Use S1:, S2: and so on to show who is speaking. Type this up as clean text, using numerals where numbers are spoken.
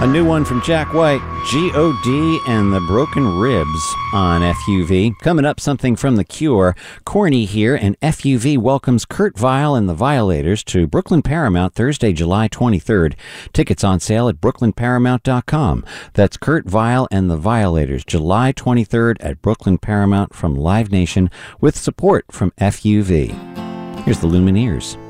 S1: A new one from Jack White, G.O.D. and the Broken Ribs on FUV. Coming up, something from The Cure. Corny here, and FUV welcomes Kurt Vile and the Violators to Brooklyn Paramount Thursday, July 23rd. Tickets on sale at brooklynparamount.com. That's Kurt Vile and the Violators, July 23rd at Brooklyn Paramount from Live Nation with support from FUV. Here's the Lumineers.